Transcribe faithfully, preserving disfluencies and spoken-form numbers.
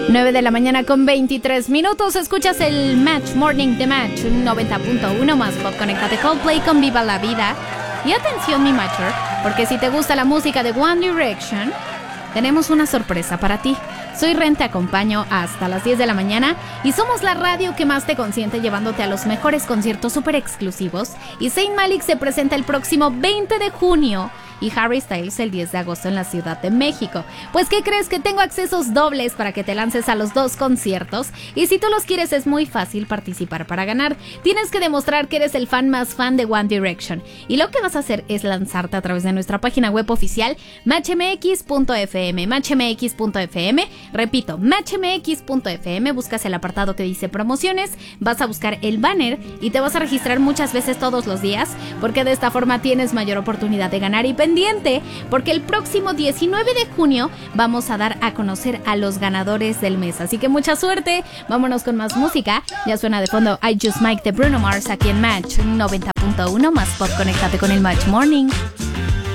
nueve de la mañana con veintitrés minutos. Escuchas el Match Morning de Match noventa punto uno más pop. Conéctate Coldplay con Viva la Vida. Y atención, mi Matcher, porque si te gusta la música de One Direction, tenemos una sorpresa para ti. Soy Ren, te acompaño hasta las diez de la mañana y somos la radio que más te consiente, llevándote a los mejores conciertos súper exclusivos. Y Zayn Malik se presenta el próximo veinte de junio y Harry Styles el diez de agosto en la Ciudad de México. Pues, ¿qué crees? Que tengo accesos dobles para que te lances a los dos conciertos. Y si tú los quieres, es muy fácil participar para ganar. Tienes que demostrar que eres el fan más fan de One Direction. Y lo que vas a hacer es lanzarte a través de nuestra página web oficial, match m x punto f m, match m x punto f m. Repito, match m x punto f m, buscas el apartado que dice promociones, vas a buscar el banner y te vas a registrar muchas veces todos los días, porque de esta forma tienes mayor oportunidad de ganar. Y pendiente, porque el próximo diecinueve de junio vamos a dar a conocer a los ganadores del mes. Así que mucha suerte, vámonos con más música. Ya suena de fondo I Just Mike de Bruno Mars aquí en Match noventa punto uno más pop. Conéctate con el Match Morning.